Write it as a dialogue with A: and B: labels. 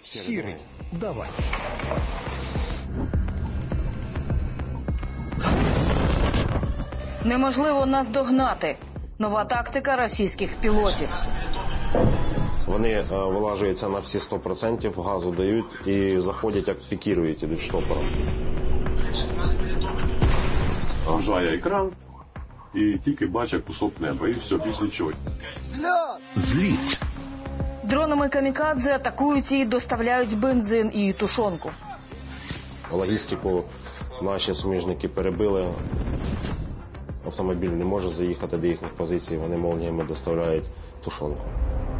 A: Сірий, давай.
B: Неможливо наздогнати. Нова тактика російських пілотів.
C: Вони вилажуються на всі 100%, газу дають і заходять, як пікірують, ідуть штопором.
D: Вважає екран і тільки бачить кусок неба. І все, після чого.
A: Зліт.
B: Дронами камікадзе атакують і доставляють бензин і тушонку.
C: Логістику наші суміжники перебили. Автомобіль не може заїхати до їхніх позицій, вони молніями доставляють тушонку.